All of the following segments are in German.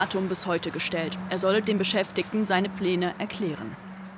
Datum bis heute gestellt. Er soll den Beschäftigten seine Pläne erklären.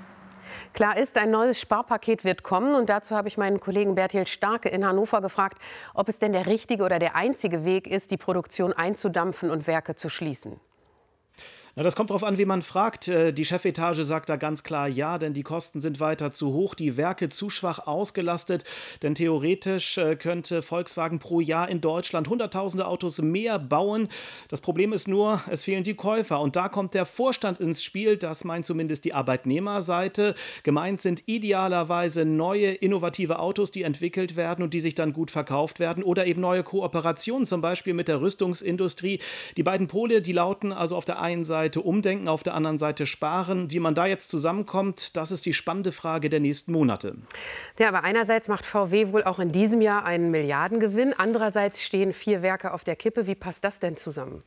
Klar ist, ein neues Sparpaket wird kommen. Und dazu habe ich meinen Kollegen Berthild Starke in Hannover gefragt, ob es denn der richtige oder der einzige Weg ist, die Produktion einzudampfen und Werke zu schließen. Na, das kommt darauf an, wie man fragt. Die Chefetage sagt da ganz klar ja, denn die Kosten sind weiter zu hoch, die Werke zu schwach ausgelastet. Denn theoretisch könnte Volkswagen pro Jahr in Deutschland hunderttausende Autos mehr bauen. Das Problem ist nur, es fehlen die Käufer. Und da kommt der Vorstand ins Spiel, das meint zumindest die Arbeitnehmerseite. Gemeint sind idealerweise neue, innovative Autos, die entwickelt werden und die sich dann gut verkauft werden. Oder eben neue Kooperationen, zum Beispiel mit der Rüstungsindustrie. Die beiden Pole, die lauten also auf der einen Seite umdenken, auf der anderen Seite sparen. Wie man da jetzt zusammenkommt, das ist die spannende Frage der nächsten Monate. Ja, aber einerseits macht VW wohl auch in diesem Jahr einen Milliardengewinn. Andererseits stehen 4 Werke auf der Kippe. Wie passt das denn zusammen?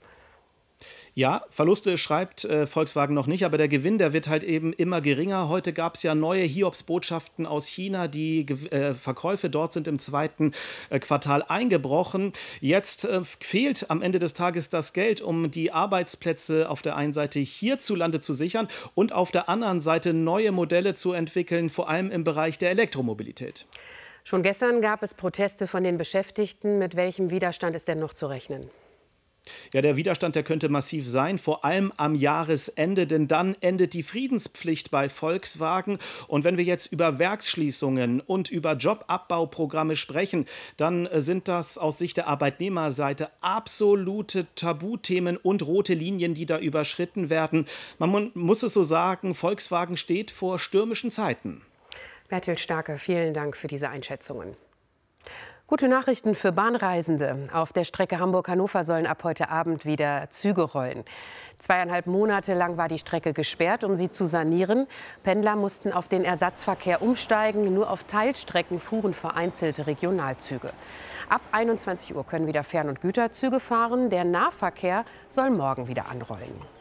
Ja, Verluste schreibt Volkswagen noch nicht, aber der Gewinn, der wird halt eben immer geringer. Heute gab es ja neue Hiobsbotschaften aus China. Die Verkäufe dort sind im zweiten Quartal eingebrochen. Jetzt fehlt am Ende des Tages das Geld, um die Arbeitsplätze auf der einen Seite hierzulande zu sichern und auf der anderen Seite neue Modelle zu entwickeln, vor allem im Bereich der Elektromobilität. Schon gestern gab es Proteste von den Beschäftigten. Mit welchem Widerstand ist denn noch zu rechnen? Ja, der Widerstand, der könnte massiv sein, vor allem am Jahresende, denn dann endet die Friedenspflicht bei Volkswagen. Und wenn wir jetzt über Werksschließungen und über Jobabbauprogramme sprechen, dann sind das aus Sicht der Arbeitnehmerseite absolute Tabuthemen und rote Linien, die da überschritten werden. Man muss es so sagen, Volkswagen steht vor stürmischen Zeiten. Berthild Starke, vielen Dank für diese Einschätzungen. Gute Nachrichten für Bahnreisende. Auf der Strecke Hamburg-Hannover sollen ab heute Abend wieder Züge rollen. 2,5 Monate lang war die Strecke gesperrt, um sie zu sanieren. Pendler mussten auf den Ersatzverkehr umsteigen. Nur auf Teilstrecken fuhren vereinzelte Regionalzüge. Ab 21 Uhr können wieder Fern- und Güterzüge fahren. Der Nahverkehr soll morgen wieder anrollen.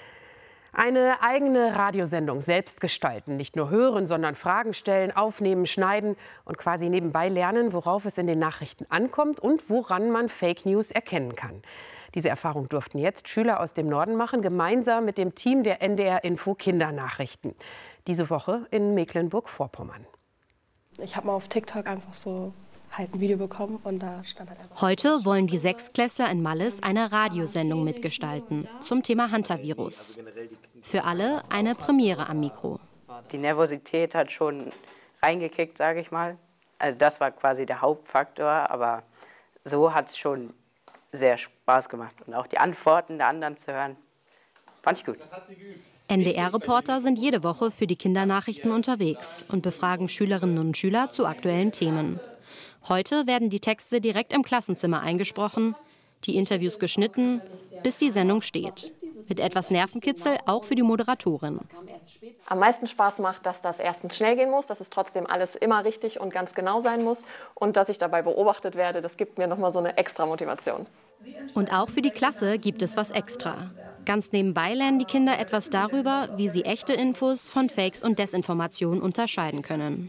Eine eigene Radiosendung selbst gestalten, nicht nur hören, sondern Fragen stellen, aufnehmen, schneiden und quasi nebenbei lernen, worauf es in den Nachrichten ankommt und woran man Fake News erkennen kann. Diese Erfahrung durften jetzt Schüler aus dem Norden machen, gemeinsam mit dem Team der NDR Info Kindernachrichten. Diese Woche in Mecklenburg-Vorpommern. Ich habe mal auf TikTok einfach so ein Video bekommen und da stand halt einfach. Heute wollen die Sechstklässler in Malles eine Radiosendung mitgestalten zum Thema Hantavirus. Für alle eine Premiere am Mikro. Die Nervosität hat schon reingekickt, sage ich mal. Also das war quasi der Hauptfaktor, aber so hat es schon sehr Spaß gemacht. Und auch die Antworten der anderen zu hören, fand ich gut. NDR-Reporter sind jede Woche für die Kindernachrichten unterwegs und befragen Schülerinnen und Schüler zu aktuellen Themen. Heute werden die Texte direkt im Klassenzimmer eingesprochen, die Interviews geschnitten, bis die Sendung steht. Mit etwas Nervenkitzel auch für die Moderatorin. Am meisten Spaß macht, dass das erstens schnell gehen muss, dass es trotzdem alles immer richtig und ganz genau sein muss und dass ich dabei beobachtet werde. Das gibt mir nochmal so eine extra Motivation. Und auch für die Klasse gibt es was extra. Ganz nebenbei lernen die Kinder etwas darüber, wie sie echte Infos von Fakes und Desinformationen unterscheiden können.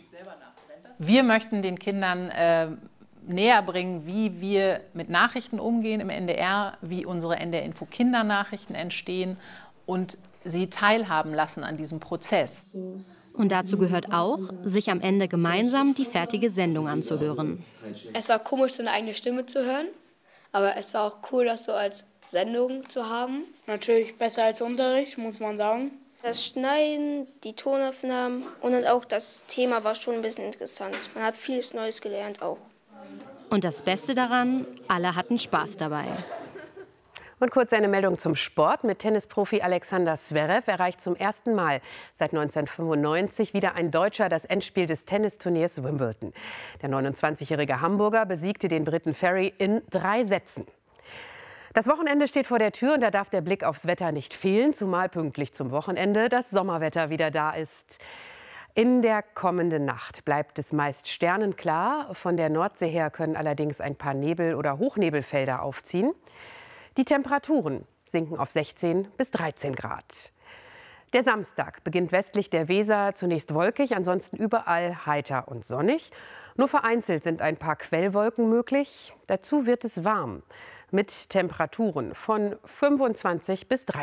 Wir möchten den Kindern näher bringen, wie wir mit Nachrichten umgehen im NDR, wie unsere NDR-Info Kindernachrichten entstehen und sie teilhaben lassen an diesem Prozess. Und dazu gehört auch, sich am Ende gemeinsam die fertige Sendung anzuhören. Es war komisch, seine eigene Stimme zu hören, aber es war auch cool, das so als Sendung zu haben. Natürlich besser als Unterricht, muss man sagen. Das Schneiden, die Tonaufnahmen und dann auch das Thema war schon ein bisschen interessant. Man hat vieles Neues gelernt auch. Und das Beste daran, alle hatten Spaß dabei. Und kurz eine Meldung zum Sport. Mit Tennisprofi Alexander Zverev erreicht zum ersten Mal seit 1995 wieder ein Deutscher das Endspiel des Tennisturniers Wimbledon. Der 29-jährige Hamburger besiegte den Briten Ferry in 3 Sätzen. Das Wochenende steht vor der Tür und da darf der Blick aufs Wetter nicht fehlen, zumal pünktlich zum Wochenende das Sommerwetter wieder da ist. In der kommenden Nacht bleibt es meist sternenklar. Von der Nordsee her können allerdings ein paar Nebel- oder Hochnebelfelder aufziehen. Die Temperaturen sinken auf 16 bis 13 Grad. Der Samstag beginnt westlich der Weser zunächst wolkig, ansonsten überall heiter und sonnig. Nur vereinzelt sind ein paar Quellwolken möglich. Dazu wird es warm. mit Temperaturen von 25 bis 30.